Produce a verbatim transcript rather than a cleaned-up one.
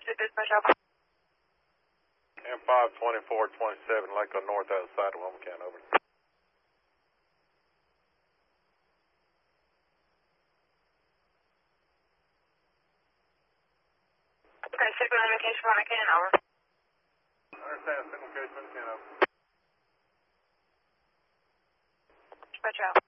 Dispatch Alpha. M five twenty-four twenty-seven, Lakeland North outside of Wilmington, over. Okay, signal indication when I can, over. Understand, signal indication, over. Dispatch Alpha.